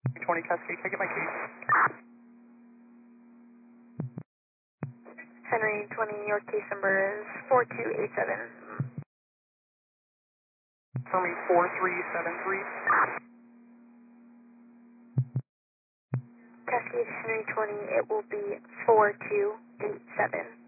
20 Cascade, can I get my keys? Henry 20, your case number is 4287. For me, 4373. Cascade Henry 20, it will be 4287.